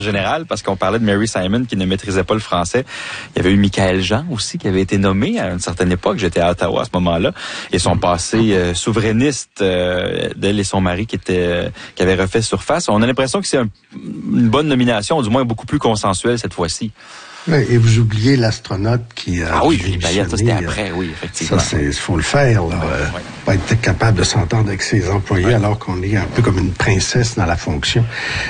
général, parce qu'on parlait de Mary Simon qui ne maîtrisait pas le français. Il y avait eu Michaël Jean aussi qui avait été nommé à une certaine époque. J'étais à Ottawa à ce moment-là. Et son passé souverainiste d'elle et son mari qui avait refait surface. On a l'impression que c'est une bonne nomination, ou du moins beaucoup plus consensuelle cette fois-ci. Oui, et vous oubliez l'astronaute qui a... Ah oui, d'ailleurs, ça c'était après, oui, effectivement. Ça, il faut le faire, là. Pas être capable de s'entendre avec ses employés alors qu'on est un peu comme une princesse dans la fonction.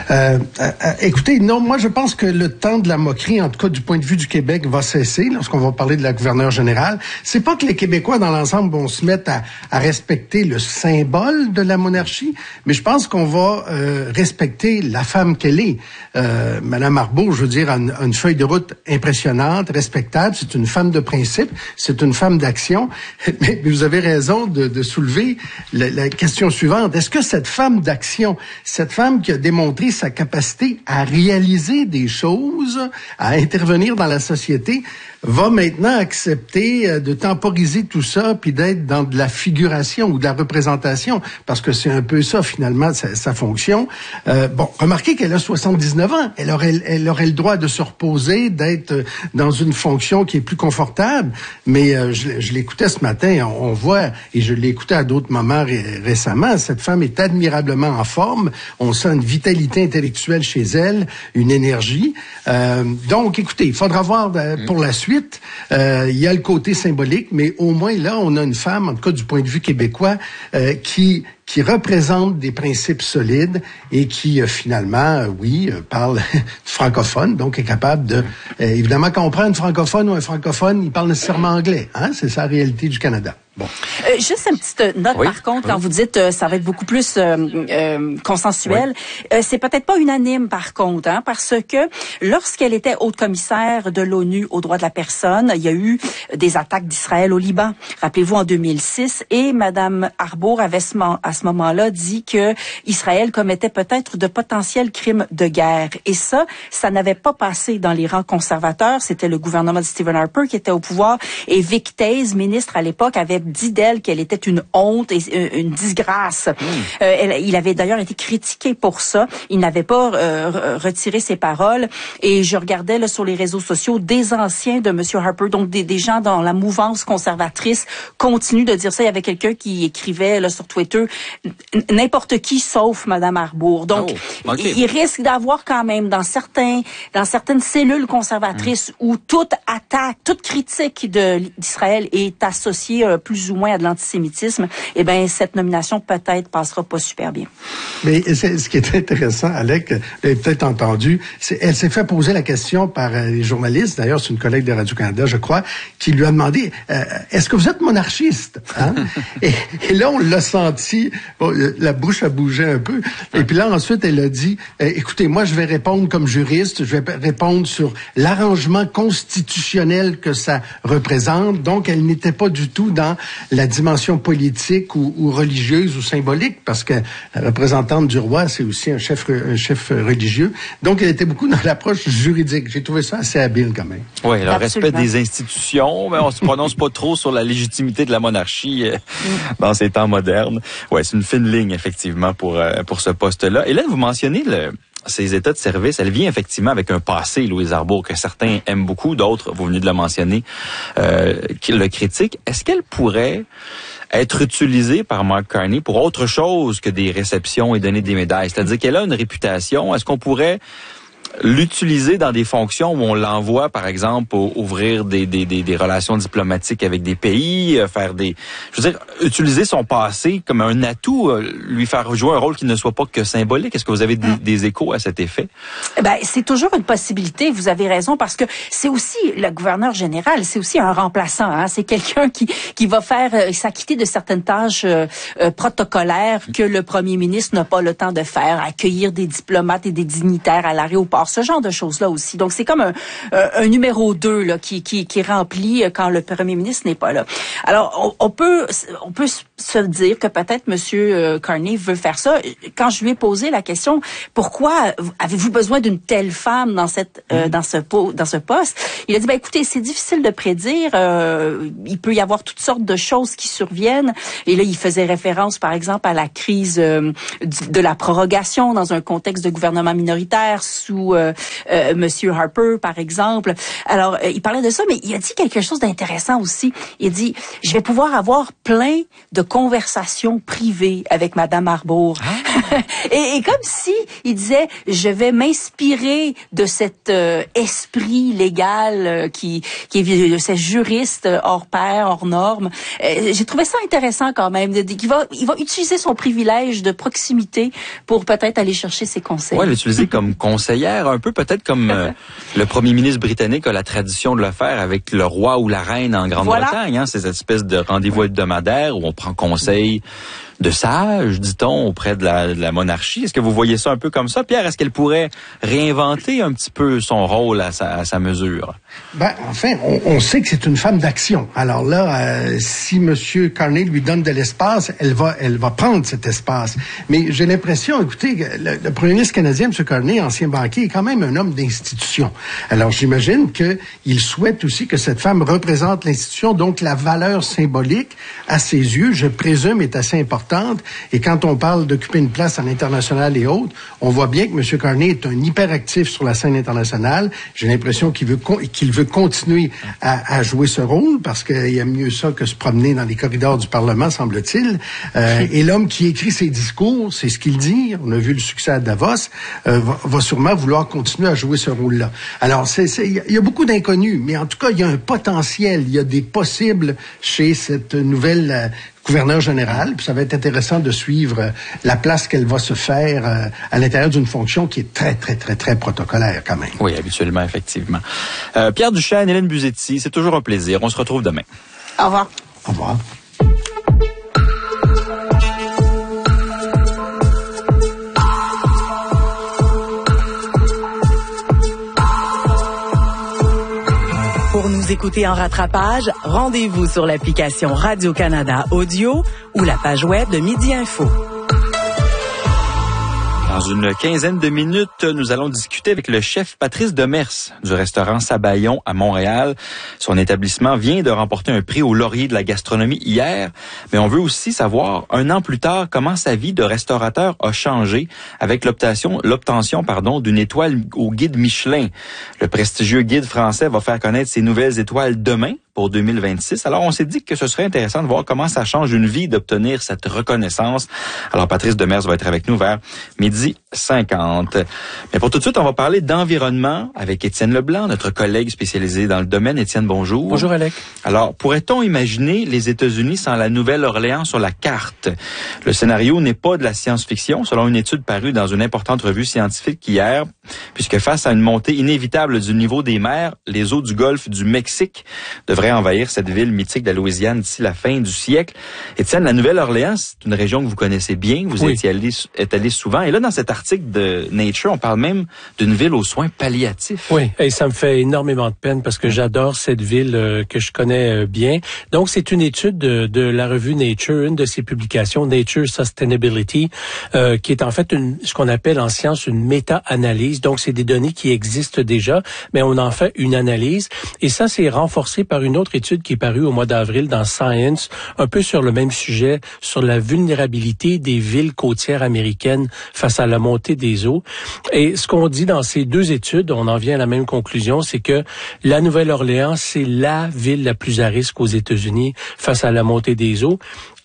Écoutez, non, moi je pense que le temps de la moquerie, en tout cas du point de vue du Québec, va cesser lorsqu'on va parler de la gouverneure générale. C'est pas que les Québécois dans l'ensemble vont se mettre à respecter le symbole de la monarchie, mais je pense qu'on va respecter la femme qu'elle est. Madame Arbour, je veux dire, a une feuille de route impressionnante, respectable. C'est une femme de principe, c'est une femme d'action. Mais vous avez raison de soulever la question suivante. Est-ce que cette femme d'action, cette femme qui a démontré sa capacité à réaliser des choses, à intervenir dans la société, va maintenant accepter de temporiser tout ça puis d'être dans de la figuration ou de la représentation, parce que c'est un peu ça finalement sa fonction. Remarquez qu'elle a 79 ans. Elle aurait le droit de se reposer, d'être dans une fonction qui est plus confortable. Mais je l'écoutais ce matin, on voit, et je l'ai écouté à d'autres moments récemment, cette femme est admirablement en forme. On sent une vitalité intellectuelle chez elle, une énergie. Donc, écoutez, il faudra voir pour la suite. Il y a le côté symbolique, mais au moins là, on a une femme, en tout cas du point de vue québécois, qui représente des principes solides et qui finalement, parle francophone, donc est capable de... évidemment, quand on prend une francophone ou un francophone, il parle nécessairement anglais. Hein? C'est ça la réalité du Canada. Bon. Juste une petite note, par contre, quand vous dites ça va être beaucoup plus consensuel, c'est peut-être pas unanime, par contre, hein, parce que lorsqu'elle était haute commissaire de l'ONU aux droits de la personne, il y a eu des attaques d'Israël au Liban. Rappelez-vous, en 2006, et Madame Arbour avait à ce moment-là dit que Israël commettait peut-être de potentiels crimes de guerre. Et ça n'avait pas passé dans les rangs conservateurs. C'était le gouvernement de Stephen Harper qui était au pouvoir. Et Vic Tase, ministre à l'époque, avait dit d'elle qu'elle était une honte et une disgrâce. Il avait d'ailleurs été critiqué pour ça. Il n'avait pas retiré ses paroles. Et je regardais là sur les réseaux sociaux des anciens de M. Harper, donc des gens dans la mouvance conservatrice, continuent de dire ça. Il y avait quelqu'un qui écrivait là sur Twitter n'importe qui sauf Mme Arbour. Donc, il risque d'avoir quand même dans certaines cellules conservatrices où toute attaque, toute critique d'Israël est associée plus ou moins à de l'antisémitisme, eh bien, cette nomination peut-être passera pas super bien. Mais ce qui est intéressant, Alec, vous l'avez peut-être entendu, elle s'est fait poser la question par les journalistes, d'ailleurs c'est une collègue de Radio-Canada, je crois, qui lui a demandé est-ce que vous êtes monarchiste? Hein? et là, on l'a senti, la bouche a bougé un peu, et puis là, ensuite, elle a dit écoutez, moi, je vais répondre comme juriste, je vais répondre sur l'arrangement constitutionnel que ça représente, donc elle n'était pas du tout dans la dimension politique ou religieuse ou symbolique, parce que la représentante du roi, c'est aussi un chef religieux. Donc, elle était beaucoup dans l'approche juridique. J'ai trouvé ça assez habile quand même. Oui, le respect des institutions, mais on se prononce pas trop sur la légitimité de la monarchie dans ces temps modernes. Ouais, c'est une fine ligne, effectivement, pour ce poste-là. Et là, vous mentionnez ces états de service, elle vient effectivement avec un passé, Louise Arbour, que certains aiment beaucoup, d'autres, vous venez de le mentionner, qui le critiquent. Est-ce qu'elle pourrait être utilisée par Mark Carney pour autre chose que des réceptions et donner des médailles? C'est-à-dire qu'elle a une réputation. Est-ce qu'on pourrait l'utiliser dans des fonctions où on l'envoie, par exemple, pour ouvrir des relations diplomatiques avec des pays, utiliser son passé comme un atout, lui faire jouer un rôle qui ne soit pas que symbolique. Est-ce que vous avez des échos à cet effet? Ben, c'est toujours une possibilité. Vous avez raison, parce que c'est aussi le gouverneur général, c'est aussi un remplaçant. Hein? C'est quelqu'un qui va faire s'acquitter de certaines tâches protocolaires que le premier ministre n'a pas le temps de faire, accueillir des diplomates et des dignitaires à l'aéroport, ce genre de choses-là aussi. Donc, c'est comme un numéro 2 là, qui est rempli quand le premier ministre n'est pas là. Alors, on peut se dire que peut-être M. Carney veut faire ça. Quand je lui ai posé la question, pourquoi avez-vous besoin d'une telle femme dans ce poste? Il a dit, écoutez, c'est difficile de prédire. Il peut y avoir toutes sortes de choses qui surviennent. Et là, il faisait référence, par exemple, à la crise de la prorogation dans un contexte de gouvernement minoritaire sous ou Monsieur Harper, par exemple. Alors, il parlait de ça, mais il a dit quelque chose d'intéressant aussi. Il dit, je vais pouvoir avoir plein de conversations privées avec Madame Arbour. Ah. et comme si il disait, je vais m'inspirer de cet esprit légal qui est de ces juristes hors pair, hors normes. J'ai trouvé ça intéressant quand même. Il va utiliser son privilège de proximité pour peut-être aller chercher ses conseils. Oui, l'utiliser comme conseillère, un peu peut-être comme le premier ministre britannique a la tradition de le faire avec le roi ou la reine en Grande-Bretagne. Hein, ces espèces de rendez-vous hebdomadaires où on prend conseil de sages, dit-on, auprès de la monarchie. Est-ce que vous voyez ça un peu comme ça, Pierre? Est-ce qu'elle pourrait réinventer un petit peu son rôle à sa mesure? Enfin, on sait que c'est une femme d'action. Alors là, si Monsieur Carney lui donne de l'espace, elle va prendre cet espace. Mais j'ai l'impression, écoutez, le premier ministre canadien, M. Carney, ancien banquier, est quand même un homme d'institution. Alors j'imagine qu'il souhaite aussi que cette femme représente l'institution, donc la valeur symbolique, à ses yeux, je présume, est assez importante. Et quand on parle d'occuper une place à l'international et autres, on voit bien que M. Carney est un hyperactif sur la scène internationale. J'ai l'impression qu'il veut continuer à jouer ce rôle parce qu'il y a mieux ça que se promener dans les corridors du Parlement, semble-t-il. Et l'homme qui écrit ses discours, c'est ce qu'il dit, on a vu le succès à Davos, va sûrement vouloir continuer à jouer ce rôle-là. Alors, il y a beaucoup d'inconnus, mais en tout cas, il y a un potentiel, il y a des possibles chez cette nouvelle gouverneur général, puis ça va être intéressant de suivre la place qu'elle va se faire à l'intérieur d'une fonction qui est très, très, très, très protocolaire quand même. Oui, habituellement, effectivement. Pierre Duchesne, Hélène Buzetti, c'est toujours un plaisir. On se retrouve demain. Au revoir. Au revoir. Pour nous écouter en rattrapage, rendez-vous sur l'application Radio-Canada Audio ou la page web de Midi Info. Dans une quinzaine de minutes, nous allons discuter avec le chef Patrice Demers du restaurant Sabayon à Montréal. Son établissement vient de remporter un prix au laurier de la gastronomie hier, mais on veut aussi savoir, un an plus tard, comment sa vie de restaurateur a changé avec l'obtention d'une étoile au guide Michelin. Le prestigieux guide français va faire connaître ses nouvelles étoiles demain pour 2026. Alors, on s'est dit que ce serait intéressant de voir comment ça change une vie d'obtenir cette reconnaissance. Alors, Patrice Demers va être avec nous vers 12h50. Mais pour tout de suite, on va parler d'environnement avec Étienne Leblanc, notre collègue spécialisé dans le domaine. Étienne, bonjour. Bonjour, Alec. Alors, pourrait-on imaginer les États-Unis sans la Nouvelle-Orléans sur la carte? Le scénario n'est pas de la science-fiction, selon une étude parue dans une importante revue scientifique hier, puisque face à une montée inévitable du niveau des mers, les eaux du golfe du Mexique devraient envahir cette ville mythique de la Louisiane d'ici la fin du siècle. Étienne, la Nouvelle-Orléans, c'est une région que vous connaissez bien, vous êtes allé souvent. Et là, dans cet article de Nature, on parle même d'une ville aux soins palliatifs. Oui, et ça me fait énormément de peine parce que j'adore cette ville que je connais bien. Donc, c'est une étude de la revue Nature, une de ses publications, Nature Sustainability, qui est en fait ce qu'on appelle en science une méta-analyse. Donc, c'est des données qui existent déjà, mais on en fait une analyse. Et ça, c'est renforcé par une autre étude qui est parue au mois d'avril dans Science, un peu sur le même sujet, sur la vulnérabilité des villes côtières américaines face à la montée des eaux. Et ce qu'on dit dans ces deux études, on en vient à la même conclusion, c'est que la Nouvelle-Orléans, c'est la ville la plus à risque aux États-Unis face à la montée des eaux.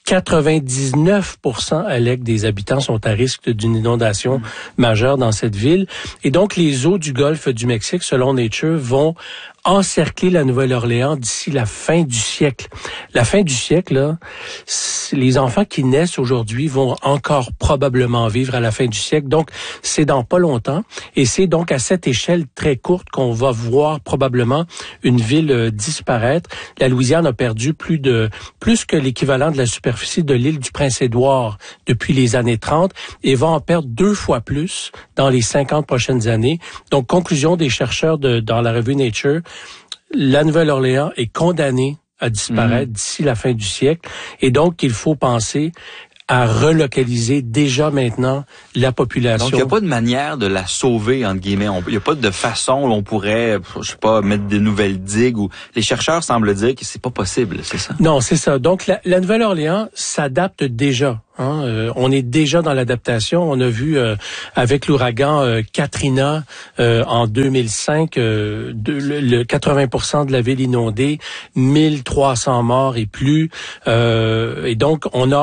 99% Alec des habitants sont à risque d'une inondation majeure dans cette ville. Et donc, les eaux du golfe du Mexique, selon Nature, vont encercler la Nouvelle-Orléans d'ici la fin du siècle. La fin du siècle, là, les enfants qui naissent aujourd'hui vont encore probablement vivre à la fin du siècle. Donc, c'est dans pas longtemps. Et c'est donc à cette échelle très courte qu'on va voir probablement une ville disparaître. La Louisiane a perdu plus que l'équivalent de la superficie de l'île du Prince-Édouard depuis les années 30 et va en perdre 2 fois plus dans les 50 prochaines années. Donc, conclusion des chercheurs dans la revue Nature, la Nouvelle-Orléans est condamnée à disparaître d'ici la fin du siècle. Et donc, il faut penser à relocaliser déjà maintenant la population. Donc, il n'y a pas de manière de la sauver, entre guillemets. Il n'y a pas de façon où on pourrait, je sais pas, mettre des nouvelles digues ou les chercheurs semblent dire que c'est pas possible, c'est ça? Non, c'est ça. Donc, la Nouvelle-Orléans s'adapte déjà On est déjà dans l'adaptation. On a vu avec l'ouragan Katrina en 2005, 80% de la ville inondée, 1300 morts et plus. Et donc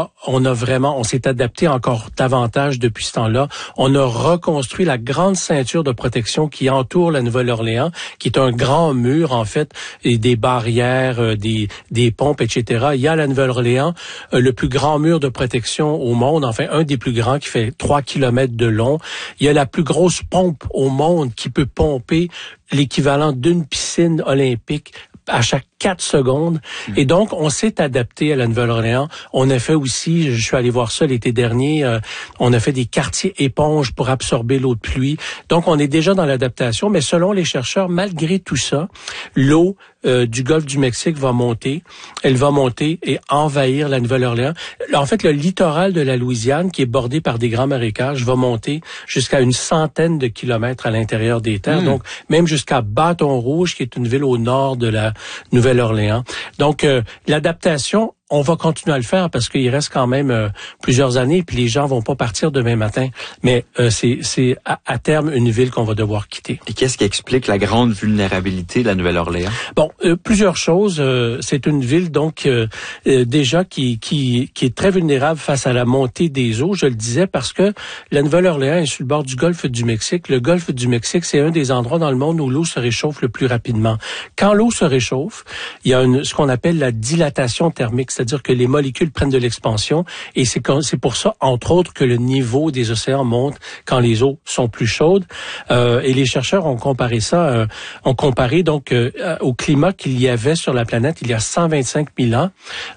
on s'est adapté encore davantage depuis ce temps-là. On a reconstruit la grande ceinture de protection qui entoure la Nouvelle-Orléans, qui est un grand mur en fait, et des barrières, des pompes, etc. Il y a à la Nouvelle-Orléans le plus grand mur de protection au monde, enfin un des plus grands qui fait 3 kilomètres de long. Il y a la plus grosse pompe au monde qui peut pomper l'équivalent d'une piscine olympique à chaque 4 secondes. Et donc, on s'est adapté à la Nouvelle-Orléans. On a fait aussi, je suis allé voir ça l'été dernier, on a fait des quartiers éponges pour absorber l'eau de pluie. Donc, on est déjà dans l'adaptation, mais selon les chercheurs, malgré tout ça, l'eau du golfe du Mexique va monter. Elle va monter et envahir la Nouvelle-Orléans. En fait, le littoral de la Louisiane, qui est bordé par des grands marécages, va monter jusqu'à une centaine de kilomètres à l'intérieur des terres. Donc, même jusqu'à Bâton Rouge, qui est une ville au nord de la Nouvelle-Orléans. Donc, l'adaptation, on va continuer à le faire parce qu'il reste quand même plusieurs années, puis les gens vont pas partir demain matin. Mais c'est à terme une ville qu'on va devoir quitter. Et qu'est-ce qui explique la grande vulnérabilité de la Nouvelle-Orléans? Bon, plusieurs choses. C'est une ville donc déjà qui est très vulnérable face à la montée des eaux. Je le disais parce que la Nouvelle-Orléans est sur le bord du golfe du Mexique. Le golfe du Mexique, c'est un des endroits dans le monde où l'eau se réchauffe le plus rapidement. Quand l'eau se réchauffe, il y a ce qu'on appelle la dilatation thermique, c'est-à-dire que les molécules prennent de l'expansion et c'est pour ça, entre autres, que le niveau des océans monte quand les eaux sont plus chaudes. Et les chercheurs ont comparé ça, donc au climat qu'il y avait sur la planète il y a 125 000 ans.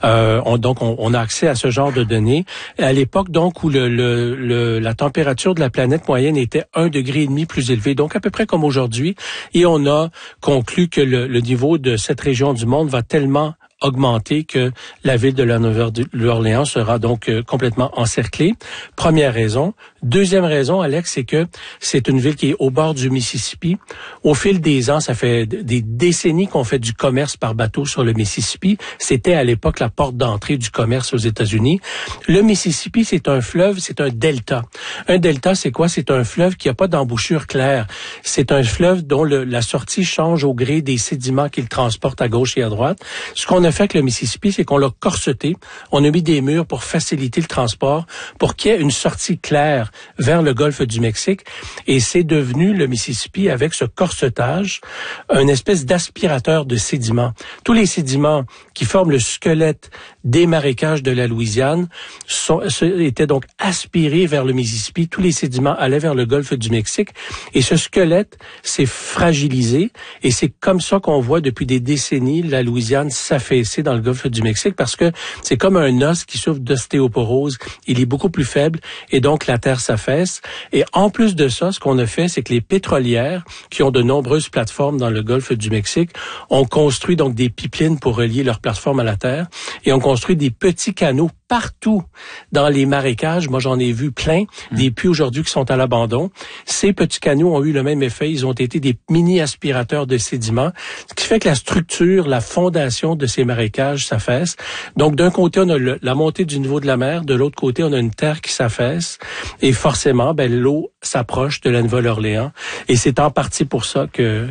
On a accès à ce genre de données. À l'époque, donc, où la température de la planète moyenne était 1,5 degré plus élevée, donc à peu près comme aujourd'hui. Et on a conclu que le niveau de cette région du monde va tellement augmenter que la ville de la Nouvelle-Orléans sera donc complètement encerclée. Première raison. Deuxième raison, Alex, c'est que c'est une ville qui est au bord du Mississippi. Au fil des ans, ça fait des décennies qu'on fait du commerce par bateau sur le Mississippi. C'était à l'époque la porte d'entrée du commerce aux États-Unis. Le Mississippi, c'est un fleuve, c'est un delta. Un delta, c'est quoi? C'est un fleuve qui n'a pas d'embouchure claire. C'est un fleuve dont la sortie change au gré des sédiments qu'il transporte à gauche et à droite. Ce qu'on a fait avec le Mississippi, c'est qu'on l'a corseté. On a mis des murs pour faciliter le transport, pour qu'il y ait une sortie claire vers le golfe du Mexique. Et c'est devenu, le Mississippi, avec ce corsetage, une espèce d'aspirateur de sédiments. Tous les sédiments qui forment le squelette des marécages de la Louisiane étaient donc aspirés vers le Mississippi. Tous les sédiments allaient vers le golfe du Mexique. Et ce squelette s'est fragilisé. Et c'est comme ça qu'on voit depuis des décennies la Louisiane s'affaisser dans le golfe du Mexique, parce que c'est comme un os qui souffre d'ostéoporose. Il est beaucoup plus faible et donc la terre s'affaisse. Et en plus de ça, ce qu'on a fait, c'est que les pétrolières, qui ont de nombreuses plateformes dans le golfe du Mexique, ont construit donc des pipelines pour relier leurs plateformes à la terre et ont construit des petits canaux partout dans les marécages. Moi, j'en ai vu plein, des puits aujourd'hui qui sont à l'abandon. Ces petits canaux ont eu le même effet. Ils ont été des mini-aspirateurs de sédiments, ce qui fait que la structure, la fondation de ces marécages s'affaisse. Donc, d'un côté, on a la montée du niveau de la mer. De l'autre côté, on a une terre qui s'affaisse. Et forcément, l'eau s'approche de la Nouvelle-Orléans. Et c'est en partie pour ça que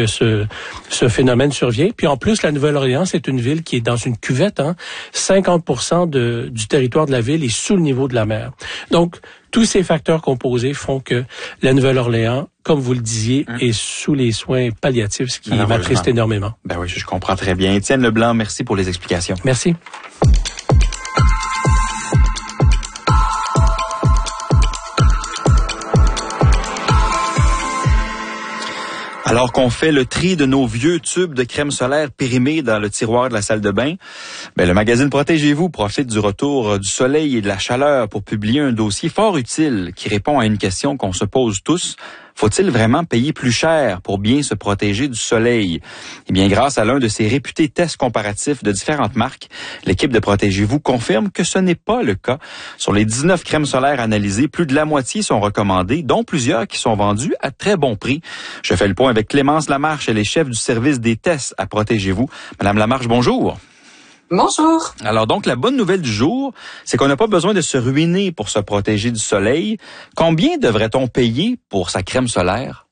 ce phénomène survient. Puis en plus, la Nouvelle-Orléans, c'est une ville qui est dans une cuvette. 50% du territoire de la ville est sous le niveau de la mer. Donc, tous ces facteurs composés font que la Nouvelle-Orléans, comme vous le disiez, est sous les soins palliatifs, ce qui m'attriste énormément. Ben oui, je comprends très bien. Étienne Leblanc, merci pour les explications. Merci. Alors qu'on fait le tri de nos vieux tubes de crème solaire périmés dans le tiroir de la salle de bain, le magazine Protégez-vous profite du retour du soleil et de la chaleur pour publier un dossier fort utile qui répond à une question qu'on se pose tous. Faut-il vraiment payer plus cher pour bien se protéger du soleil? Eh bien, grâce à l'un de ces réputés tests comparatifs de différentes marques, l'équipe de Protégez-vous confirme que ce n'est pas le cas. Sur les 19 crèmes solaires analysées, plus de la moitié sont recommandées, dont plusieurs qui sont vendues à très bon prix. Je fais le point avec Clémence Lamarche, elle est chef du service des tests à Protégez-vous. Madame Lamarche, bonjour. Bonjour. Alors donc, la bonne nouvelle du jour, c'est qu'on n'a pas besoin de se ruiner pour se protéger du soleil. Combien devrait-on payer pour sa crème solaire?